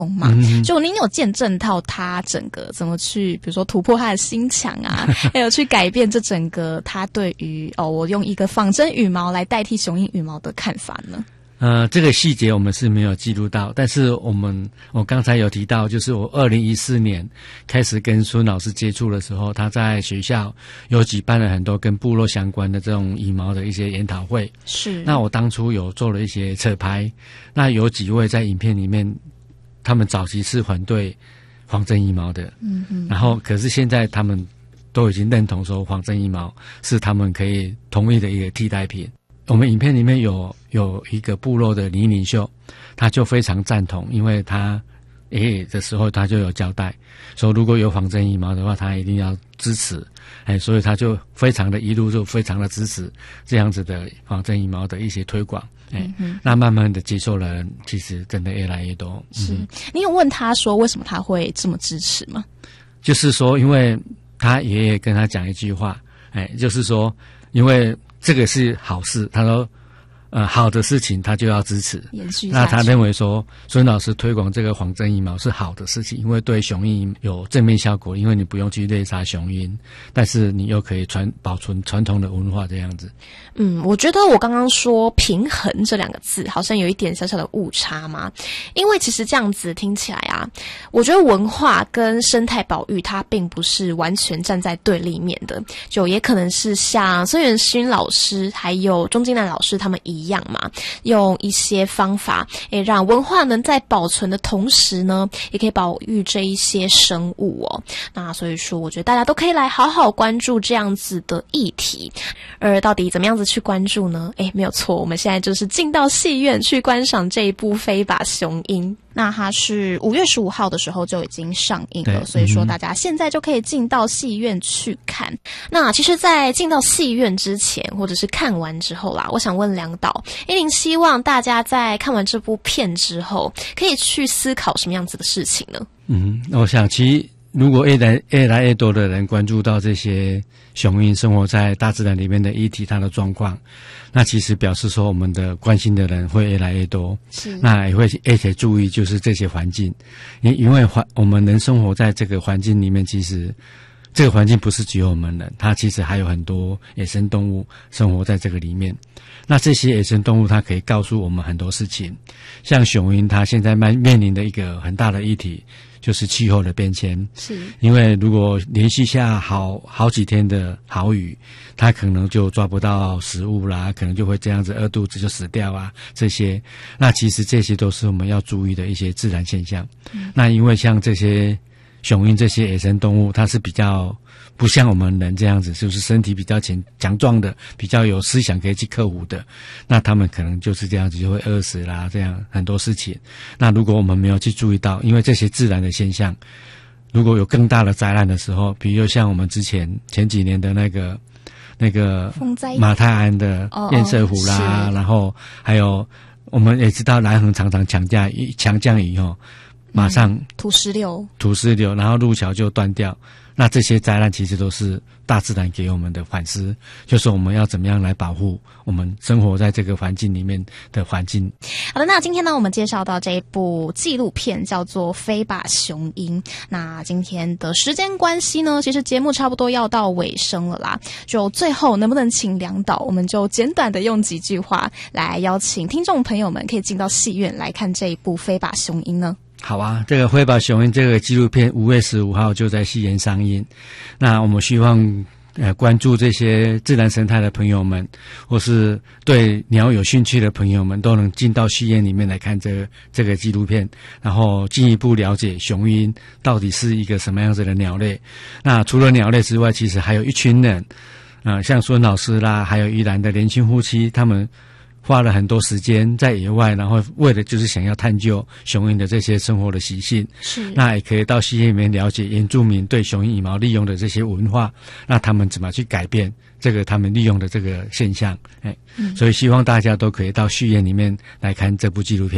嘛，就您有见证到他整个怎么去，比如说突破他的心墙啊，还有去改变这整个他对于我用一个仿真羽毛来代替雄鹰羽毛的看法呢？ 这个细节我们是没有记录到，但是我刚才有提到，就是我2014年开始跟孙老师接触的时候，他在学校有举办了很多跟部落相关的这种羽毛的一些研讨会。 是。 那我当初有做了一些侧拍，那有几位在影片里面，他们早期是反对仿真羽毛的，然后可是现在他们都已经认同说仿真羽毛是他们可以同意的一个替代品。我们影片里面有一个部落的李领袖，他就非常赞同，因为他的时候他就有交代说，如果有仿真羽毛的话，他一定要支持，所以他就非常的一路就非常的支持这样子的仿真羽毛的一些推广。那慢慢的接受的人其实真的越来越多。 是，你有问他说为什么他会这么支持吗？ 就是说，因为他爷爷跟他讲一句话，就是说，因为这个是好事，他说好的事情他就要支持， 延续下去。 那他认为说孙老师推广这个仿真羽毛是好的事情，因为对雄鹰有正面效果，因为你不用去猎杀雄鹰，但是你又可以保存传统的文化这样子。 我觉得我刚刚说平衡这两个字好像有一点小小的误差嘛，因为其实这样子听起来啊，我觉得文化跟生态保育它并不是完全站在对立面的，就也可能是像孙元勋老师还有钟金兰老师他们一样嘛，用一些方法让文化能在保存的同时呢，也可以保育这一些生物哦。那所以说我觉得大家都可以来好好关注这样子的议题。而到底怎么样子去关注呢？没有错，我们现在就是进到戏院去观赏这一部《飞吧雄鹰》。那它是5月15号的时候就已经上映了，所以说大家现在就可以进到戏院去看。那其实在进到戏院之前或者是看完之后啦，我想问梁导，您希望大家在看完这部片之后可以去思考什么样子的事情呢？ 我想其实如果越来越多的人关注到这些雄鹰生活在大自然里面的议题，它的状况，那其实表示说我们的关心的人会越来越多，那也会一起注意就是这些环境，因为我们人生活在这个环境里面，其实这个环境不是只有我们人，它其实还有很多野生动物生活在这个里面。那这些野生动物它可以告诉我们很多事情，像雄鹰它现在面临的一个很大的议题就是气候的变迁，因为如果连续下好几天的好雨，它可能就抓不到食物啦，可能就会这样子饿肚子就死掉啊，这些那其实这些都是我们要注意的一些自然现象。那因为像这些雄鹰这些野生动物，它是比较不像我们人这样子，就是身体比较强壮的，比较有思想可以去克服的，那他们可能就是这样子就会饿死啦，这样很多事情。那如果我们没有去注意到，因为这些自然的现象，如果有更大的灾难的时候，比如像我们前几年的那个马泰安的堰塞湖啦，然后还有我们也知道南横常常强降雨马上土石流， 然后路桥就断掉。那这些灾难其实都是大自然给我们的反思，就是我们要怎么样来保护我们生活在这个环境里面的环境。 好的，那今天呢，我们介绍到这一部纪录片叫做《飞吧雄鹰》。那今天的时间关系呢，其实节目差不多要到尾声了啦。就最后能不能请梁导，我们就简短的用几句话来邀请听众朋友们可以进到戏院来看这一部《飞吧雄鹰》呢？ 好啊，这个《飞吧雄鹰》这个纪录片5月15号就在戏院上映。那我们希望关注这些自然生态的朋友们，或是对鸟有兴趣的朋友们，都能进到戏院里面来看这个纪录片，然后进一步了解雄鹰到底是一个什么样子的鸟类。那除了鸟类之外，其实还有一群人，像孙老师啦，还有宜兰的年轻夫妻，他们花了很多时间在野外，然后为了就是想要探究雄鹰的这些生活的习性。那也可以到戏院里面了解原住民对雄鹰羽毛利用的这些文化，那他们怎么去改变这个他们利用的这个现象。所以希望大家都可以到戏院里面来看这部纪录片。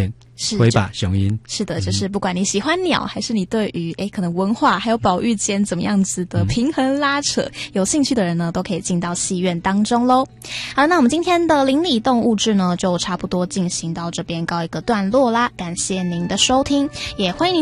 灰吧雄鹰。 是的，就是不管你喜欢鸟，还是你对于可能文化还有保育间怎么样子的平衡拉扯，有兴趣的人呢，都可以进到戏院当中咯。好，那我们今天的邻里动物志呢，就差不多进行到这边告一个段落啦。感谢您的收听，也欢迎您